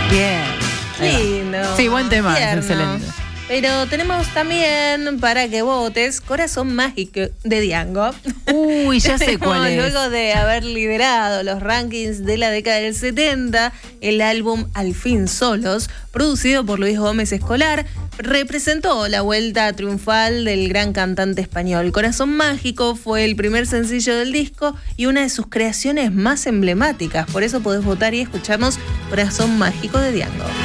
Bien. Lindo. Sí, buen tema, tierno. es excelente. Pero tenemos también para que votes Corazón Mágico de Diango. Uy, ya sé cuál es. Luego de haber liderado los rankings de la década del 70, el álbum Al fin Solos, producido por Luis Gómez Escolar, representó la vuelta triunfal del gran cantante español. Corazón Mágico fue el primer sencillo del disco y una de sus creaciones más emblemáticas. Por eso podés votar y escuchamos Corazón Mágico de Diango.